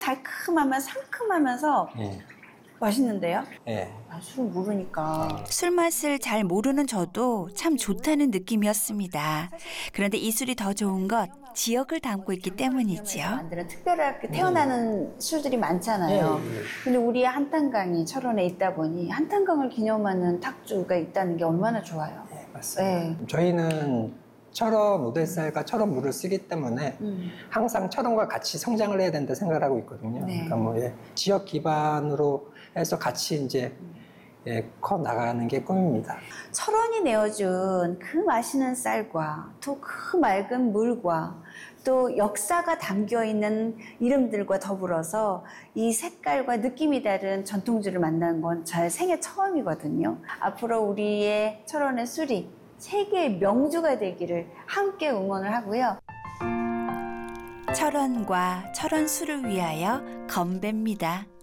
달콤하면 상큼하면서 맛있는데요? 예. 술을 모르니까. 술 맛을 잘 모르는 저도 참 좋다는 느낌이었습니다. 그런데 이 술이 더 좋은 것 지역을 담고 있기 때문이지요. 만드는 특별하게 태어나는 술들이 많잖아요. 근데 우리의 한탄강이 철원에 있다 보니 한탄강을 기념하는 탁주가 있다는 게 얼마나 좋아요. 네, 맞습니다. 저희는 철원 오대쌀과 철원 물을 쓰기 때문에 항상 철원과 같이 성장을 해야 된다 생각을 하고 있거든요. 그러니까 뭐 지역 기반으로 해서 같이 이제 커 나가는 게 꿈입니다. 철원이 내어준 그 맛있는 쌀과 또 그 맑은 물과 또 역사가 담겨있는 이름들과 더불어서 이 색깔과 느낌이 다른 전통주를 만나는 건 제 생애 처음이거든요. 앞으로 우리의 철원의 술이 세계의 명주가 되기를 함께 응원을 하고요. 철원과 철원 술을 위하여 건배입니다.